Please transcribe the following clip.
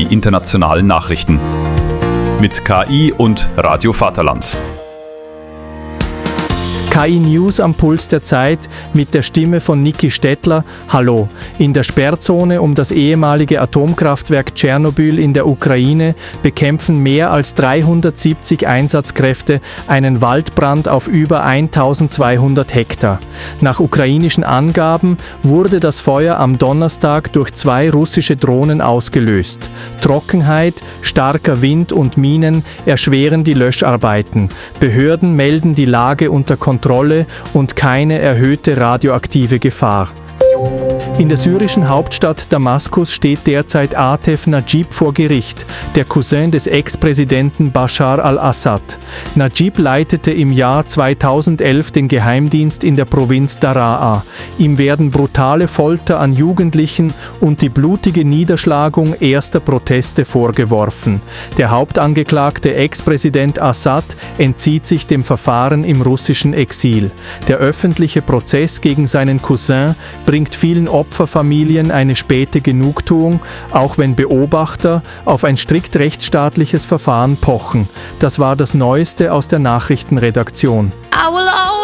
internationalen Nachrichten. Mit KI und Radio Vaterland. KI News am Puls der Zeit mit der Stimme von Niki Stettler. Hallo. In der Sperrzone um das ehemalige Atomkraftwerk Tschernobyl in der Ukraine bekämpfen mehr als 370 Einsatzkräfte einen Waldbrand auf über 1200 Hektar. Nach ukrainischen Angaben wurde das Feuer am Donnerstag durch 2 russische Drohnen ausgelöst. Trockenheit, starker Wind und Minen erschweren die Löscharbeiten. Behörden melden die Lage unter Kontrolle und keine erhöhte radioaktive Gefahr. In der syrischen Hauptstadt Damaskus steht derzeit Atef Najib vor Gericht, der Cousin des Ex-Präsidenten Bashar al-Assad. Najib leitete im Jahr 2011 den Geheimdienst in der Provinz Daraa. Ihm werden brutale Folter an Jugendlichen und die blutige Niederschlagung erster Proteste vorgeworfen. Der Hauptangeklagte Ex-Präsident Assad entzieht sich dem Verfahren im russischen Exil. Der öffentliche Prozess gegen seinen Cousin bringt vielen Opferfamilien eine späte Genugtuung, auch wenn Beobachter auf ein strikt rechtsstaatliches Verfahren pochen. Das war das Neueste aus der Nachrichtenredaktion. I will